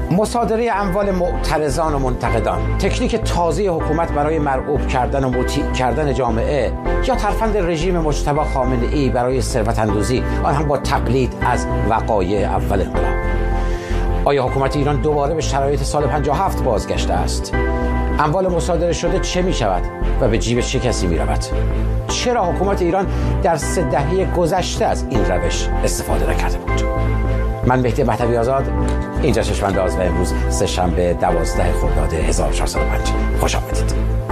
مصادره اموال معترضان و منتقدان، تکنیک تازه حکومت برای مرعوب کردن و مطیع کردن جامعه، یا ترفند رژیم مجتبی خامنه‌ای برای ثروت اندوزی، آن هم با تقلید از وقایع اول انقلاب. آیا حکومت ایران دوباره به شرایط سال 57 بازگشته است؟ اموال مصادره شده چه می شود و به جیب چه کسی می رود؟ چرا حکومت ایران در 3 دهه گذشته از این روش استفاده نکرده بود؟ من مهدی مهدوی آزاد، اینجا چشم‌انداز و امروز سه‌شنبه 12 خرداد 1405. خوش آمدید.